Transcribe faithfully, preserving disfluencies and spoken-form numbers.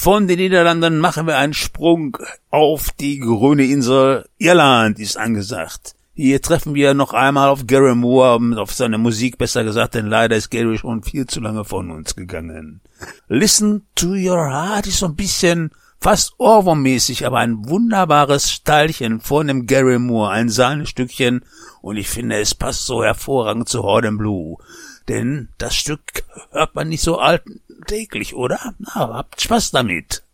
Von den Niederlanden machen wir einen Sprung auf die grüne Insel. Irland ist angesagt. Hier treffen wir noch einmal auf Gary Moore, auf seine Musik besser gesagt, denn leider ist Gary schon viel zu lange von uns gegangen. Listen to Your Heart ist so ein bisschen fast Ohrwurmmäßig, aber ein wunderbares Stylchen von dem Gary Moore, ein Sahnestückchen, und ich finde, es passt so hervorragend zu Horde and Blue. Denn das Stück hört man nicht so alltäglich, oder? Na, habt Spaß damit.